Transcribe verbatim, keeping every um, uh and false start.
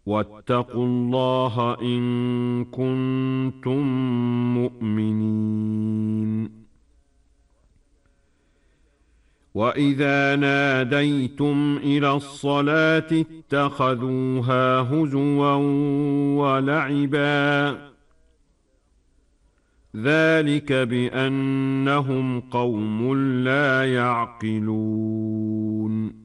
واتقوا الله إن كنتم مؤمنين. وإذا ناديتم إلى الصلاة اتخذوها هزوا ولعبا، ذلك بأنهم قوم لا يعقلون.